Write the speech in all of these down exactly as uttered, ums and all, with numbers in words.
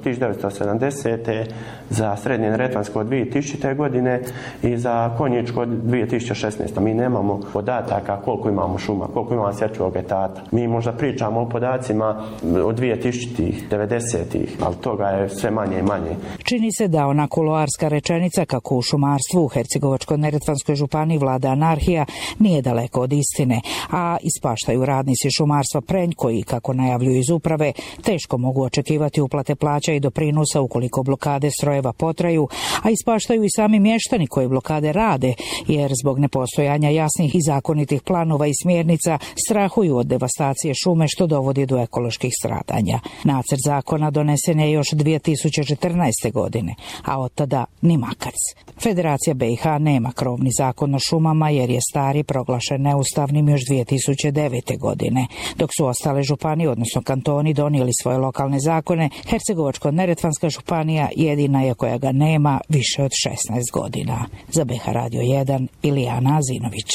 tisuću devetsto sedamdesete. za Srednje Neretvansko dvije tisućite. godine i za Konjičko dvije tisuće šesnaeste. Mi nemamo podataka koliko imamo šuma, koliko imamo sječivog etata. Mi možda pričamo o podacima od dvije tisućitih, devedesetih, ali toga je sve manje i manje. Čini se da ona kuloarska rečenica kako u šumarstvu u Hercegovačko-neretvanskoj županiji vlada anarhija nije daleko od istine, a ispaštaju radnici šumarstva Prenj koji, kako najavljuju iz uprave, teško mogu očekivati uplate plaća i doprinosa ukoliko blokade strojeva potraju, a ispaštaju i sami mještani koji blokade rade, jer zbog nepostojanja jasnih i zakonitih planova i smjernica strahuju od devastacije šume što dovodi do ekoloških stradanja. Nacrt zakona donesen je još dvije tisuće četrnaeste. godine, a od tada ni makac. Federacija B i H nema krovni zakon o šumama jer je stari proglašen neustavnim još dvije tisuće devete. godine. Dok su ostale županije, odnosno kantoni, donijeli svoje lokalne zakone, Hercegovačko-neretvanska županija jedina je koja ga nema više od šesnaest godina. Za B H Radio jedan, Ilijana Azinović.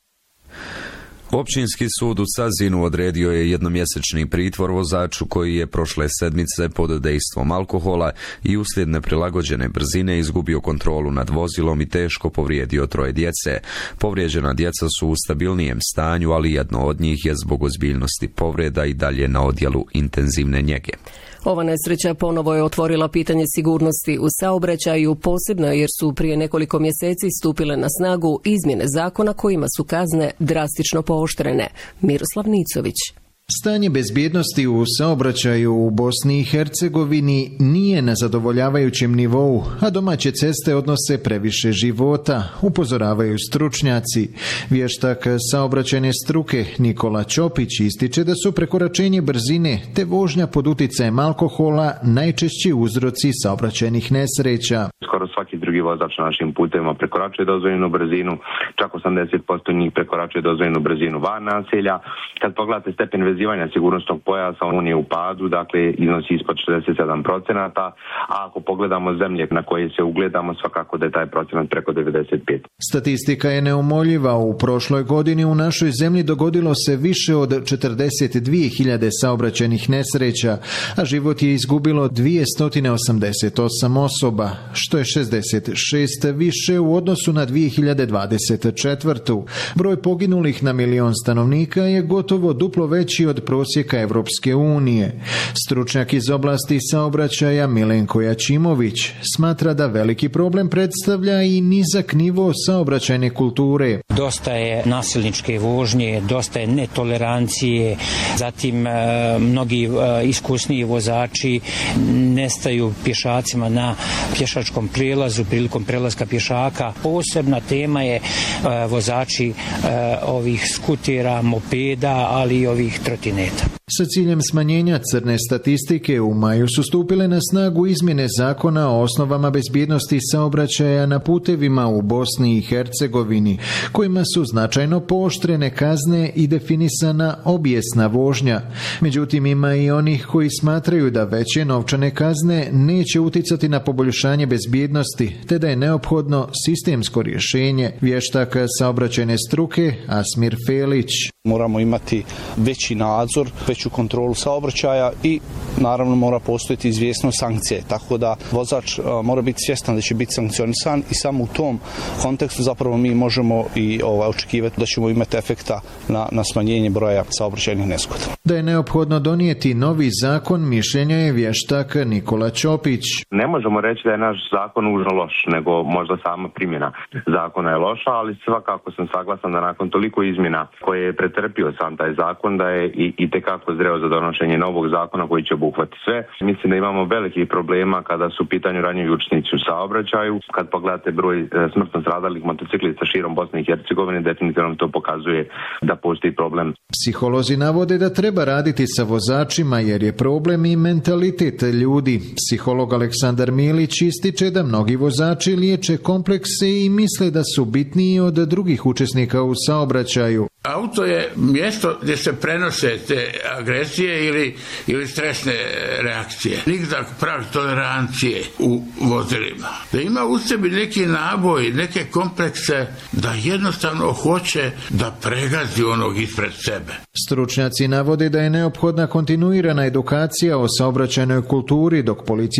Općinski sud u Sazinu odredio je jednomjesečni pritvor vozaču koji je prošle sedmice pod dejstvom alkohola i uslijed neprilagođene brzine izgubio kontrolu nad vozilom i teško povrijedio troje djece. Povrijeđena djeca su u stabilnijem stanju, ali jedno od njih je zbog ozbiljnosti povreda i dalje na odjelu intenzivne njege. Ova nesreća ponovo je otvorila pitanje sigurnosti u saobraćaju, posebno jer su prije nekoliko mjeseci stupile na snagu izmjene zakona kojima su kazne drastično pooštrene. Miroslav Nicović. Stanje bezbjednosti u saobraćaju u Bosni i Hercegovini nije na zadovoljavajućem nivou, a domaće ceste odnose previše života, upozoravaju stručnjaci. Vještak saobraćajne struke Nikola Ćopić ističe da su prekoračenje brzine te vožnja pod uticajem alkohola najčešći uzroci saobraćajnih nesreća. Skoro svaki drugi vozač na našim putevima prekoračuje dozvoljenu brzinu, čak osamdeset posto njih prekoračuje dozvoljenu brzinu van naselja. Kad pogledate stepen vezivanja sigurnosnog pojasa, on je u padu, dakle iznosi ispod šezdeset sedam procenata, a ako pogledamo zemlje na koje se ugledamo, svakako da je taj procenat preko devedeset pet. Statistika je neumoljiva. U prošloj godini u našoj zemlji dogodilo se više od četrdeset dvije hiljade saobraćajnih nesreća, a život je izgubilo dvjesto osamdeset osam osoba, što je šezdeset šest više u odnosu na dvije hiljade dvadeset četvrtu. Broj poginulih na milion stanovnika je gotovo duplo veći od prosjeka Evropske unije. Stručnjak iz oblasti saobraćaja Milenko Jačimović smatra da veliki problem predstavlja i nizak nivo saobraćajne kulture. Dosta je nasilničke vožnje, dosta je netolerancije, zatim e, mnogi e, iskusniji vozači nestaju pješacima na pješačkom prijelazu prilikom prelaska pješaka. Posebna tema je e, vozači e, ovih skutera, mopeda, ali i ovih trotineta. Sa ciljem smanjenja crne statistike u maju su stupile na snagu izmjene zakona o osnovama bezbjednosti saobraćaja na putevima u Bosni i Hercegovini, kojima su značajno pooštrene kazne i definisana obijesna vožnja. Međutim, ima i onih koji smatraju da veće novčane kazne neće uticati na poboljšanje bezbjednosti, te da je neophodno sistemsko rješenje. Vještak saobraćajne struke Asmir Felić. Moramo imati veći nadzor, veću kontrolu saobraćaja i naravno mora postojiti izvjesno sankcije, tako da vozač mora biti svjestan da će biti sankcionisan i samo u tom kontekstu zapravo mi možemo i ovaj, očekivati da ćemo imati efekta na, na smanjenje broja saobraćajnih nesreća. Da je neophodno donijeti novi zakon, mišljenja je vještak Nikola Ćopić. Ne možemo reći da je naš zakon užno loš, nego možda sama primjena zakona je loša, ali svakako sam saglasan da nakon toliko izmjena koje je pretrpio sam taj zakon, da je i, i tekako zreo za donošenje novog zakona koji će obuhvati sve. Mislim da imamo velikih problema kada su u pitanju ranjivi učesnici u saobraćaju. Kad pogledate broj smrtno stradalih motociklista širom Bosne i Hercegovine, definitivno to pokazuje da postoji problem. Psiholozi navode da treba raditi sa vozačima jer je problem i mentalitet ljudi. Psiholog Aleksandar Milić ističe da mnogi vozači liječe komplekse i misle da su bitniji od drugih učesnika u saobraćaju. Auto je mjesto gdje se prenose te agresije ili, ili stresne reakcije. Nikak pravi tolerancije u vozilima. Da ima u sebi neki naboj, neke komplekse, da jednostavno hoće da pregazi onog ispred sebe. Stručnjaci navode da je neophodna kontinuirana edukacija o saobraćajnoj kulturi, dok policija